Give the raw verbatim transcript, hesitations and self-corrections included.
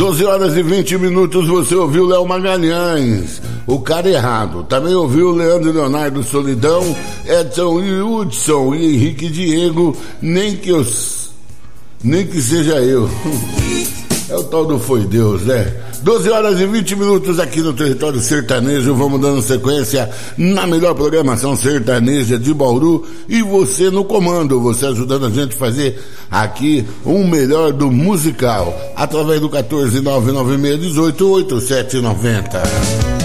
doze horas e vinte minutos, você ouviu Léo Magalhães, o cara errado. Também ouviu Leandro e Leonardo, Solidão, Edson e Hudson e Henrique Diego, nem que eu, nem que seja eu. É o tal do Foi Deus, né? doze horas e vinte minutos aqui no Território Sertanejo. Vamos dando sequência na melhor programação sertaneja de Bauru. E você no comando, você ajudando a gente a fazer aqui um melhor do musical. Através do quatorze nove nove seis um oito oito sete nove zero.